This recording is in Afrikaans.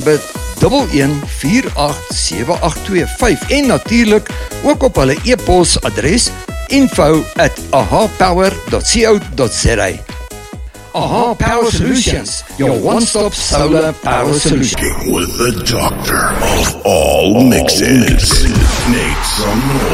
by 11487825 en natuurlik ook op hulle e-posadres info@ahapower.co.za. AHA Power Solutions, your one-stop solar power solution. With the doctor of all mixes, Nate Sumner.